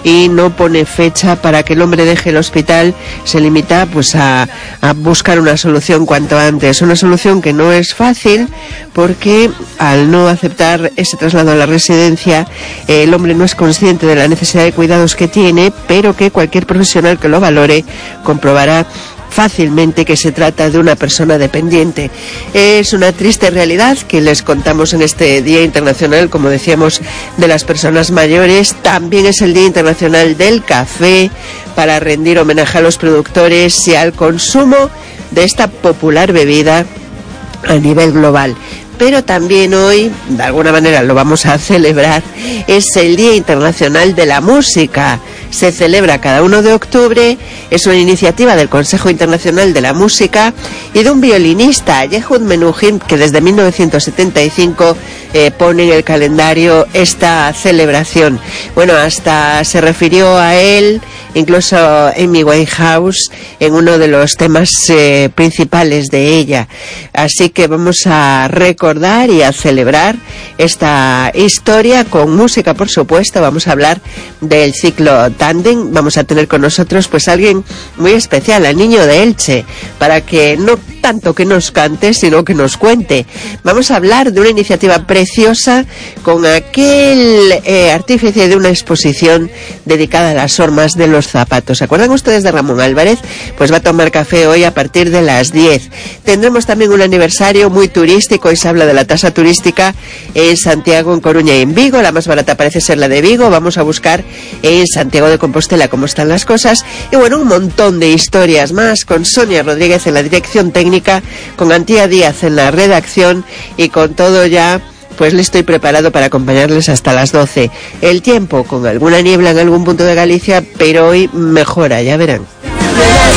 y no pone fecha para que el hombre deje el hospital. Se limita pues a buscar una solución cuanto antes, una solución que no es fácil porque al no aceptar ese traslado a la residencia, el hombre no es consciente de la necesidad de cuidados que tiene, pero que cualquier profesional que lo valore comprobará fácilmente que se trata de una persona dependiente. Es una triste realidad que les contamos en este Día Internacional, como decíamos, de las personas mayores. También es el Día Internacional del Café, para rendir homenaje a los productores y al consumo de esta popular bebida a nivel global. Pero también hoy, de alguna manera lo vamos a celebrar, es el Día Internacional de la Música. Se celebra cada 1 de octubre, es una iniciativa del Consejo Internacional de la Música y de un violinista, Yehud Menuhin, que desde 1975 pone en el calendario esta celebración. Bueno, hasta se refirió a él, incluso Amy Winehouse, en uno de los temas principales de ella. Así que vamos a recordar y a celebrar esta historia con música, por supuesto. Vamos a hablar del ciclo Tandem. Vamos a tener con nosotros pues alguien muy especial, al Niño de Elche, para que no tanto que nos cante, sino que nos cuente. Vamos a hablar de una iniciativa preciosa con aquel artífice de una exposición dedicada a las hormas de los zapatos. ¿Se acuerdan ustedes de Ramón Álvarez? Pues va a tomar café hoy a partir de las 10. Tendremos también un aniversario muy turístico y se habla de la tasa turística en Santiago, en Coruña y en Vigo. La más barata parece ser la de Vigo. Vamos a buscar en Santiago de Compostela cómo están las cosas. Y bueno, un montón de historias más con Sonia Rodríguez en la dirección técnica, con Antía Díaz en la redacción y con todo ya pues listo y preparado para acompañarles hasta las 12. El tiempo con alguna niebla en algún punto de Galicia, pero hoy mejora, ya verán.